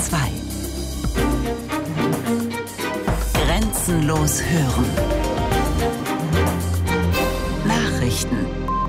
2. Grenzenlos hören. Nachrichten.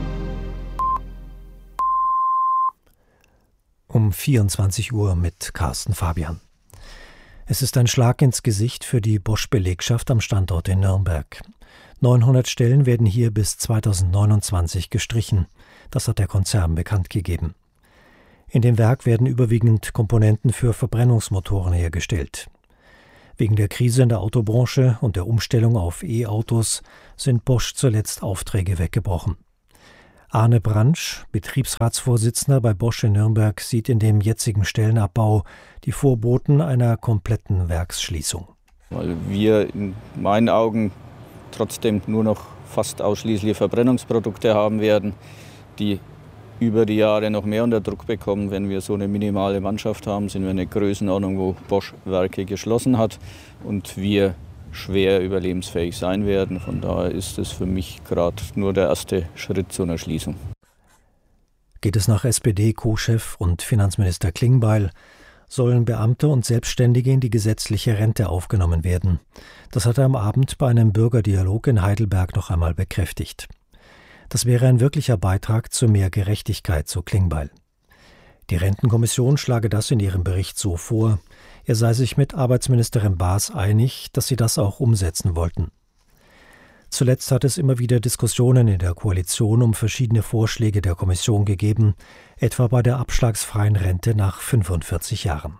Um 24 Uhr mit Carsten Fabian. Es ist ein Schlag ins Gesicht für die Bosch-Belegschaft am Standort in Nürnberg. 900 Stellen werden hier bis 2029 gestrichen. Das hat der Konzern bekannt gegeben. In dem Werk werden überwiegend Komponenten für Verbrennungsmotoren hergestellt. Wegen der Krise in der Autobranche und der Umstellung auf E-Autos sind Bosch zuletzt Aufträge weggebrochen. Arne Brandsch, Betriebsratsvorsitzender bei Bosch in Nürnberg, sieht in dem jetzigen Stellenabbau die Vorboten einer kompletten Werksschließung. Weil wir in meinen Augen trotzdem nur noch fast ausschließlich Verbrennungsprodukte haben werden, die über die Jahre noch mehr unter Druck bekommen. Wenn wir so eine minimale Mannschaft haben, sind wir in einer Größenordnung, wo Bosch Werke geschlossen hat und wir schwer überlebensfähig sein werden. Von daher ist es für mich gerade nur der erste Schritt zu einer Schließung. Geht es nach SPD-Co-Chef und Finanzminister Klingbeil, sollen Beamte und Selbstständige in die gesetzliche Rente aufgenommen werden. Das hat er am Abend bei einem Bürgerdialog in Heidelberg noch einmal bekräftigt. Das wäre ein wirklicher Beitrag zu mehr Gerechtigkeit, so Klingbeil. Die Rentenkommission schlage das in ihrem Bericht so vor, er sei sich mit Arbeitsministerin Baas einig, dass sie das auch umsetzen wollten. Zuletzt hat es immer wieder Diskussionen in der Koalition um verschiedene Vorschläge der Kommission gegeben, etwa bei der abschlagsfreien Rente nach 45 Jahren.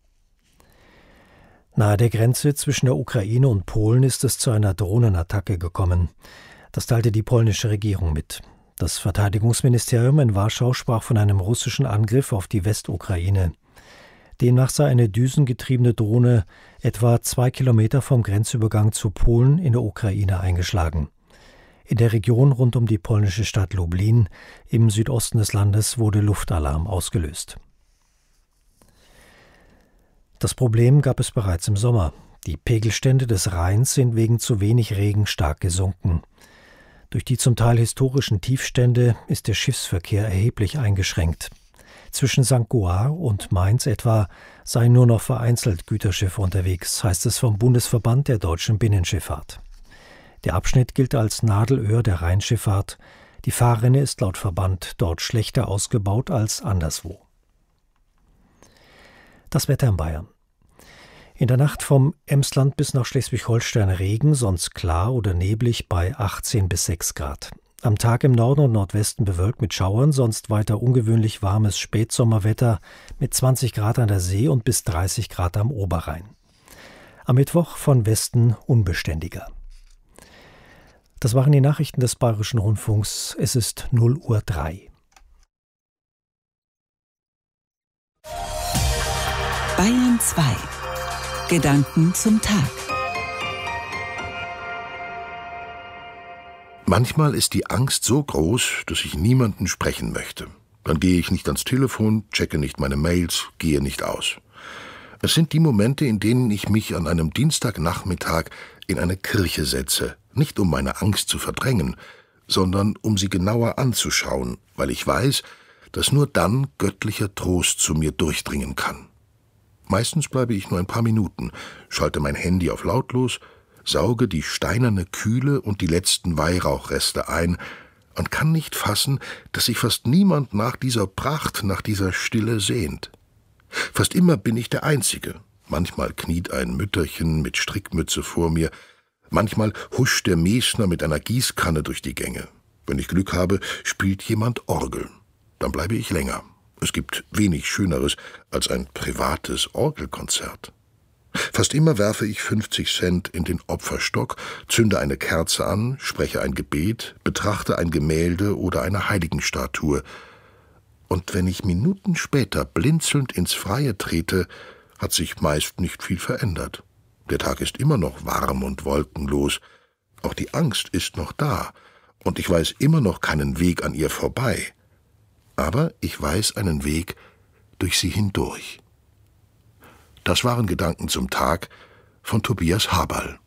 Nahe der Grenze zwischen der Ukraine und Polen ist es zu einer Drohnenattacke gekommen. Das teilte die polnische Regierung mit. Das Verteidigungsministerium in Warschau sprach von einem russischen Angriff auf die Westukraine. Demnach sei eine düsengetriebene Drohne etwa 2 Kilometer vom Grenzübergang zu Polen in der Ukraine eingeschlagen. In der Region rund um die polnische Stadt Lublin im Südosten des Landes wurde Luftalarm ausgelöst. Das Problem gab es bereits im Sommer. Die Pegelstände des Rheins sind wegen zu wenig Regen stark gesunken. Durch die zum Teil historischen Tiefstände ist der Schiffsverkehr erheblich eingeschränkt. Zwischen St. Goar und Mainz etwa seien nur noch vereinzelt Güterschiffe unterwegs, heißt es vom Bundesverband der deutschen Binnenschifffahrt. Der Abschnitt gilt als Nadelöhr der Rheinschifffahrt. Die Fahrrinne ist laut Verband dort schlechter ausgebaut als anderswo. Das Wetter in Bayern. In der Nacht vom Emsland bis nach Schleswig-Holstein Regen, sonst klar oder neblig bei 18 bis 6 Grad. Am Tag im Norden und Nordwesten bewölkt mit Schauern, sonst weiter ungewöhnlich warmes Spätsommerwetter mit 20 Grad an der See und bis 30 Grad am Oberrhein. Am Mittwoch von Westen unbeständiger. Das waren die Nachrichten des Bayerischen Rundfunks. Es ist 0:03 Uhr. Bayern 2. Gedanken zum Tag. Manchmal ist die Angst so groß, dass ich niemanden sprechen möchte. Dann gehe ich nicht ans Telefon, checke nicht meine Mails, gehe nicht aus. Es sind die Momente, in denen ich mich an einem Dienstagnachmittag in eine Kirche setze, nicht um meine Angst zu verdrängen, sondern um sie genauer anzuschauen, weil ich weiß, dass nur dann göttlicher Trost zu mir durchdringen kann. Meistens bleibe ich nur ein paar Minuten, schalte mein Handy auf lautlos, sauge die steinerne Kühle und die letzten Weihrauchreste ein und kann nicht fassen, dass sich fast niemand nach dieser Pracht, nach dieser Stille sehnt. Fast immer bin ich der Einzige. Manchmal kniet ein Mütterchen mit Strickmütze vor mir, manchmal huscht der Mesner mit einer Gießkanne durch die Gänge. Wenn ich Glück habe, spielt jemand Orgel. Dann bleibe ich länger. Es gibt wenig Schöneres als ein privates Orgelkonzert. Fast immer werfe ich 50 Cent in den Opferstock, zünde eine Kerze an, spreche ein Gebet, betrachte ein Gemälde oder eine Heiligenstatue. Und wenn ich Minuten später blinzelnd ins Freie trete, hat sich meist nicht viel verändert. Der Tag ist immer noch warm und wolkenlos. Auch die Angst ist noch da, und ich weiß immer noch keinen Weg an ihr vorbei. Aber ich weiß einen Weg durch sie hindurch. Das waren Gedanken zum Tag von Tobias Haberl.